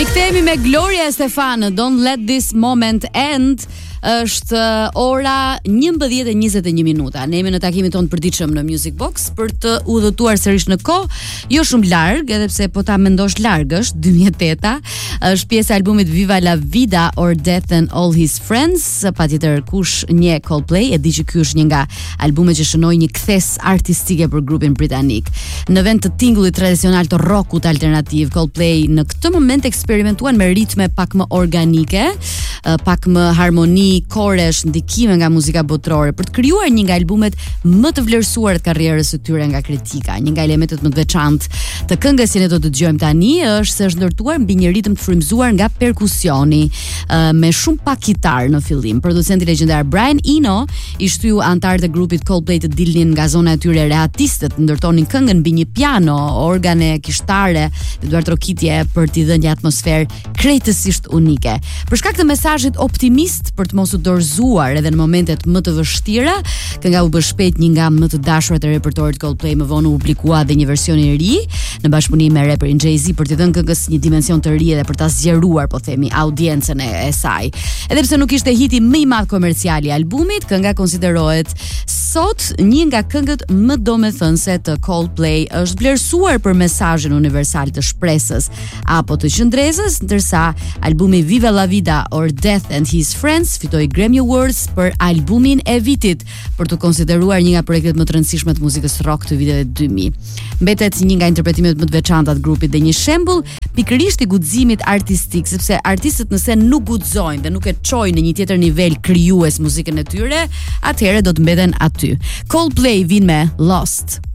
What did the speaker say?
Rikthehemi me Gloria Estefan, Don't Let This Moment End. Është ora 11:21 minuta. Ne jemi në takimin tonë përditshëm në Music Box për të udhëtuar sërish në kohë, jo shumë larg, edhe pse po ta mendosh larg është 2008. Është pjesë e albumit Viva la Vida or Death and All His Friends. Patjetër kush njeh Coldplay e di që ky është një nga albumet që shënoi një kthes artistike për grupin britanik. Në vend të tingullit tradicional të rockut alternativ, Coldplay në këtë moment eksperimentuan me ritme pak më organike, pak më harmoni koresh, ndikime nga muzika botërore për të krijuar një nga albumet më të vlerësuar të karrierës së tyre nga kritika. Një nga elementet më të veçantë të këngës që ne do të dëgjojmë tani është se është ndërtuar mbi një ritëm të frymëzuar nga perkusioni, me shumë pak kitar në fillim. Producenti legjendar Brian Eno i shtyu anëtarët e grupit Coldplay të dilnin nga zona e tyre rehatiste, të ndërtonin këngën mbi një piano, organe kishtare dhe duart trokitje për t'i dhënë një atmosferë krejtësisht unike. Për shkak të mesazhit optimist për të mos u dorëzuar edhe në momentet më të vështira, kënga u bë shpejt një nga më të dashurat e repertorit Coldplay. Më vonë u publikua dhe një version i ri në bashkëpunim me raperin Jay-Z për t'i dhënë këngës një dimension të ri dhe për ta zgjeruar, po themi, audiencën e saj. Edhe pse nuk ishte hiti më i madh komercial i albumit, kënga konsiderohet sot një nga këngët më domethënëse të Coldplay. Është vlerësuar për mesazhin universal të shpresës apo të qëndrezës, ndërsa albumi Viva la Vida or Death and His Friends fitoi Grammy Awards për albumin e vitit, për të konsideruar një nga projektet më të rëndësishme të muzikës rock të viteve 2000. Mbetet një nga interpretimet më të veçanta të grupit dhe një shembull pikërisht i guximit artistik, sepse artistët nëse nuk guxojnë dhe nuk e çojnë në një tjetër nivel krijues muzikën e tyre, atëherë do të mbeten aty. Coldplay vin me Lost.